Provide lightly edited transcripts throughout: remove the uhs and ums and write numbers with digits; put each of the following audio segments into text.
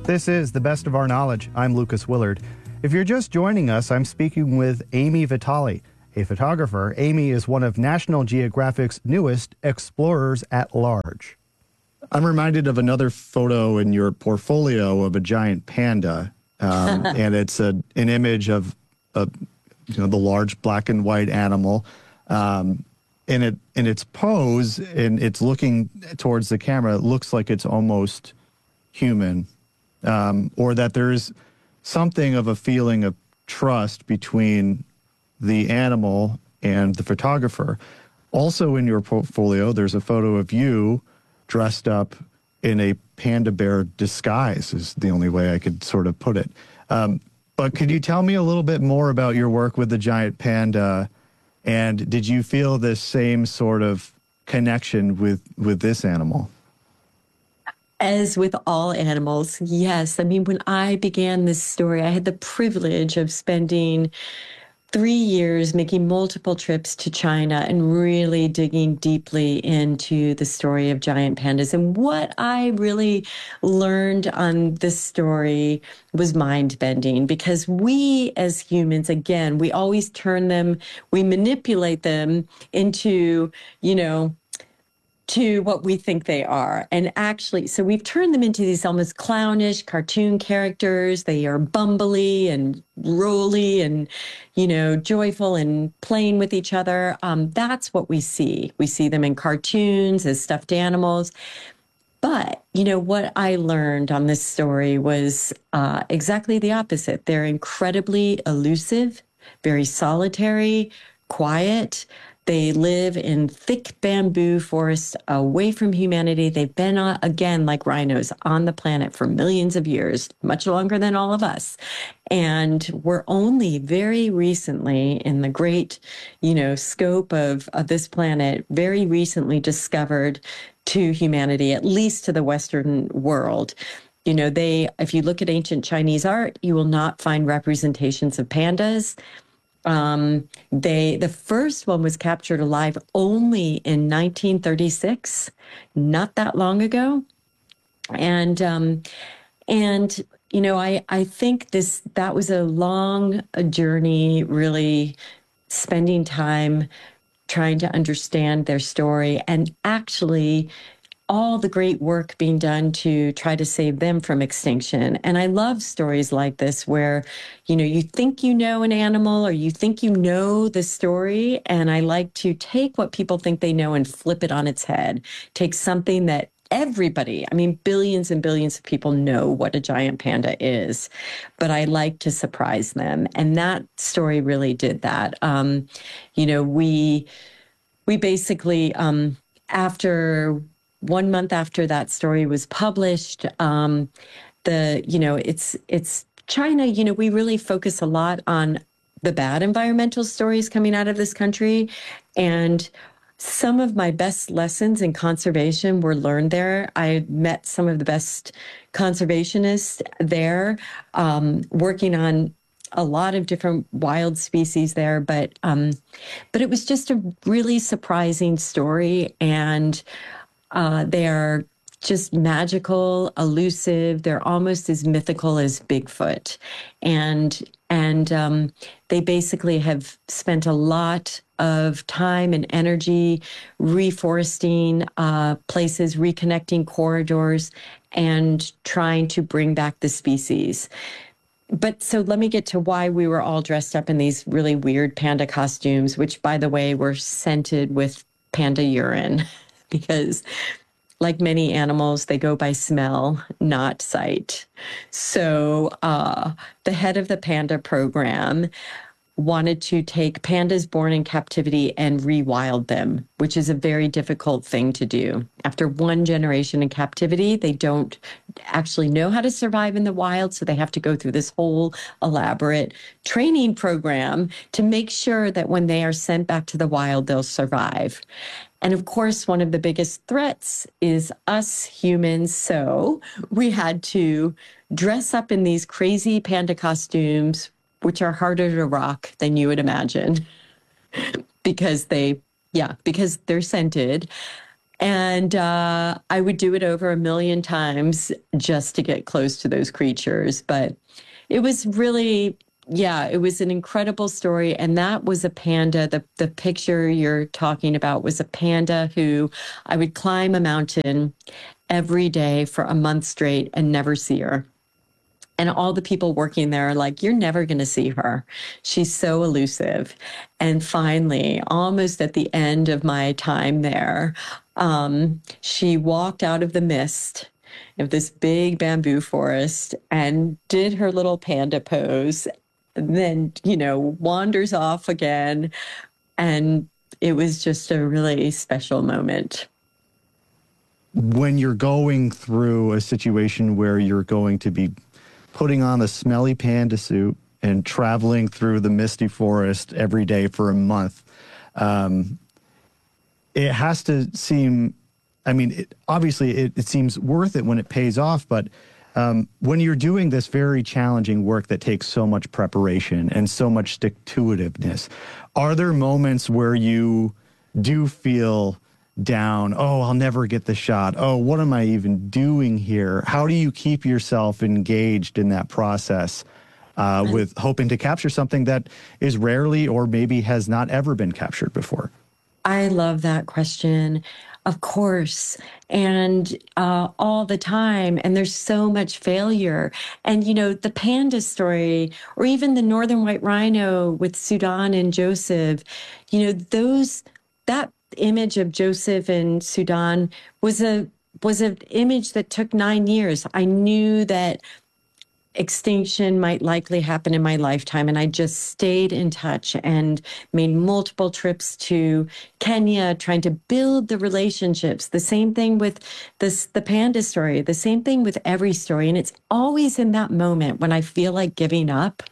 This is The Best of Our Knowledge. I'm Lucas Willard. If you're just joining us, I'm speaking with Amy Vitale, a photographer. Amy is one of National Geographic's newest explorers at large. I'm reminded of another photo in your portfolio of a giant panda, and it's an image of the large black and white animal. In its pose, and it's looking towards the camera, it looks like it's almost human, or that there's something of a feeling of trust between the animal and the photographer. Also in your portfolio, there's a photo of you dressed up in a panda bear disguise, is the only way I could sort of put it. But could you tell me a little bit more about your work with the giant panda? And did you feel this same sort of connection with this animal? As with all animals, yes. I mean, when I began this story, I had the privilege of spending 3 years making multiple trips to China and really digging deeply into the story of giant pandas. And what I really learned on this story was mind-bending, because we as humans, again, we always turn them, we manipulate them into, to what we think they are. And actually, so we've turned them into these almost clownish cartoon characters. They are bumbly and roly and, joyful and playing with each other. That's what we see. We see them in cartoons as stuffed animals. But, what I learned on this story was exactly the opposite. They're incredibly elusive, very solitary, quiet. They live in thick bamboo forests away from humanity. They've been, again, like rhinos, on the planet for millions of years, much longer than all of us. And we're only very recently, in the great, scope of this planet, very recently discovered to humanity, at least to the Western world. If you look at ancient Chinese art, you will not find representations of pandas. The first one was captured alive only in 1936, not that long ago. And I think that was a long journey, really spending time trying to understand their story, and actually all the great work being done to try to save them from extinction. And I love stories like this where, you think you know an animal, or you think you know the story. And I like to take what people think they know and flip it on its head. Take something that everybody, billions and billions of people know what a giant panda is, but I like to surprise them. And that story really did that. We basically, after 1 month after that story was published, it's China, we really focus a lot on the bad environmental stories coming out of this country. And some of my best lessons in conservation were learned there. I met some of the best conservationists there, working on a lot of different wild species there. But it was just a really surprising story. And they are just magical, elusive. They're almost as mythical as Bigfoot. And they basically have spent a lot of time and energy reforesting places, reconnecting corridors, and trying to bring back the species. But so let me get to why we were all dressed up in these really weird panda costumes, which, by the way, were scented with panda urine. Because like many animals, they go by smell, not sight. So the head of the panda program wanted to take pandas born in captivity and rewild them, which is a very difficult thing to do. After one generation in captivity, they don't actually know how to survive in the wild, so they have to go through this whole elaborate training program to make sure that when they are sent back to the wild, they'll survive. And of course, one of the biggest threats is us humans. So we had to dress up in these crazy panda costumes, which are harder to rock than you would imagine, because they're scented. And I would do it over 1,000,000 times just to get close to those creatures. But it was really, yeah, it was an incredible story. And that was a panda. The picture you're talking about was a panda who I would climb a mountain every day for a month straight and never see her. And all the people working there are like, you're never going to see her. She's so elusive. And finally, almost at the end of my time there, she walked out of the mist of this big bamboo forest and did her little panda pose, and then, wanders off again. And it was just a really special moment. When you're going through a situation where you're going to be putting on the smelly panda suit and traveling through the misty forest every day for a month, it has to seem, obviously it seems worth it when it pays off, but when you're doing this very challenging work that takes so much preparation and so much stick-to-itiveness, are there moments where you do feel down? Oh, I'll never get the shot. Oh, what am I even doing here? How do you keep yourself engaged in that process with hoping to capture something that is rarely or maybe has not ever been captured before? I love that question. Of course. And all the time. And there's so much failure. And, the panda story, or even the northern white rhino with Sudan and Joseph, that image of Joseph and Sudan was an image that took 9 years. I knew that extinction might likely happen in my lifetime, and I just stayed in touch and made multiple trips to Kenya trying to build the relationships. The same thing with the panda story, the same thing with every story. And it's always in that moment when I feel like giving up,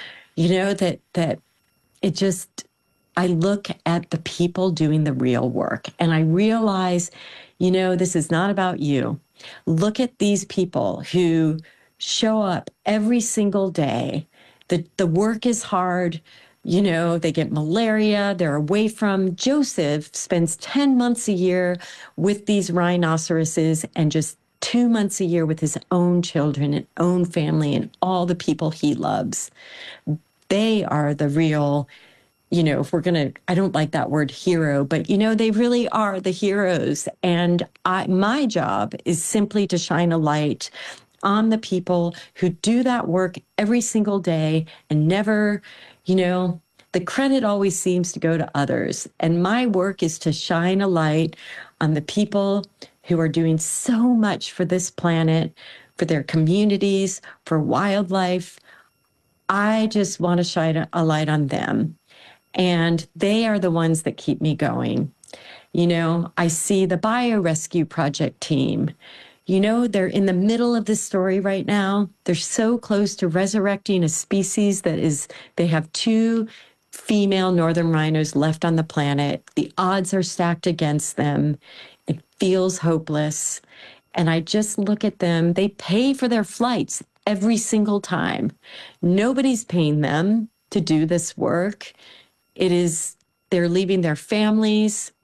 that it just, I look at the people doing the real work and I realize, this is not about you. Look at these people who show up every single day. The work is hard. They get malaria. They're away from. Joseph spends 10 months a year with these rhinoceroses and just 2 months a year with his own children and own family and all the people he loves. They are the real, if we're going to, I don't like that word hero, but, they really are the heroes. And my job is simply to shine a light on the people who do that work every single day and never, the credit always seems to go to others. And my work is to shine a light on the people who are doing so much for this planet, for their communities, for wildlife. I just want to shine a light on them. And they are the ones that keep me going. I see the Biorescue Project team. They're in the middle of this story right now. They're so close to resurrecting a species they have 2 female northern rhinos left on the planet. The odds are stacked against them. It feels hopeless. And I just look at them. They pay for their flights every single time. Nobody's paying them to do this work. They're leaving their families.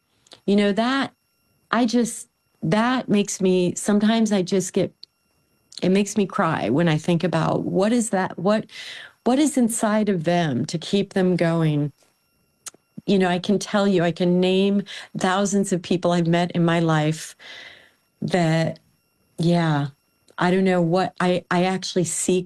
That makes me, sometimes it makes me cry when I think about what is inside of them to keep them going. I can tell you, I can name thousands of people I've met in my life that, I don't know what I actually seek